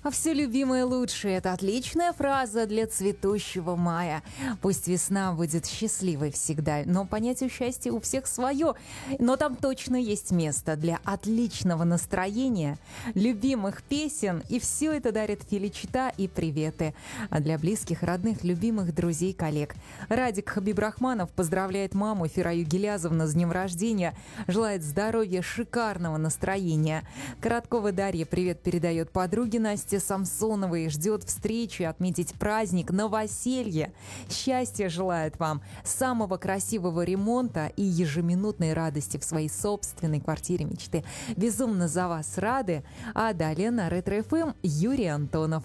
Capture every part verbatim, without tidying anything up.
А все любимое лучше – это отличная фраза для цветущего мая. Пусть весна будет счастливой всегда, но понятие счастья у всех свое. Но там точно есть место для отличного настроения, любимых песен, и все это дарит Феличита и приветы. А для близких, родных, любимых, друзей, коллег. Радик Хабибрахманов поздравляет маму Фираю Гилязовну с днем рождения, желает здоровья, шикарного настроения. Короткова Дарья привет передает подруге Насте Самсоновой, ждет встречи, отметить праздник, новоселье. Счастья желает вам, самого красивого ремонта и ежеминутной радости в своей собственной квартире мечты. Безумно за вас рады. А далее на Ретро-эф эм Юрий Антонов.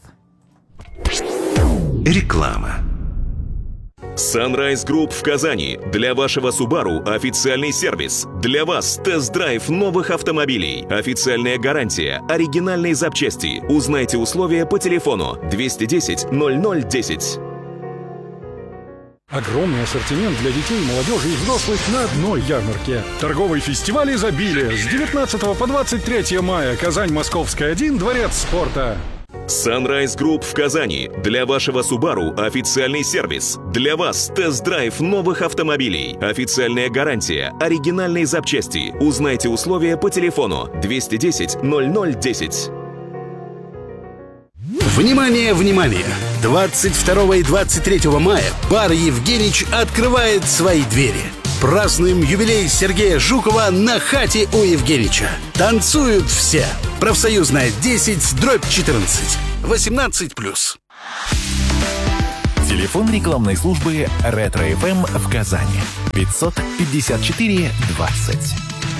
Реклама. Sunrise Group в Казани. Для вашего Subaru официальный сервис. Для вас тест-драйв новых автомобилей. Официальная гарантия. Оригинальные запчасти. Узнайте условия по телефону двести десять ноль ноль десять. Огромный ассортимент для детей, молодежи и взрослых на одной ярмарке. Торговый фестиваль изобилия с девятнадцатого по двадцать третье мая. Казань, Московская, один, Дворец спорта. Sunrise Group в Казани. Для вашего Subaru официальный сервис. Для вас тест-драйв новых автомобилей. Официальная гарантия. Оригинальные запчасти. Узнайте условия по телефону двести десять ноль ноль десять. Внимание, внимание! двадцать второго и двадцать третьего мая бар «Евгенич» открывает свои двери. Празднуем юбилей Сергея Жукова на хате у Евгенича. Танцуют все. Профсоюзная десять, дробь четырнадцать. восемнадцать плюс. Телефон рекламной службы «Ретро-эф эм» в Казани. пятьсот пятьдесят четыре двадцать.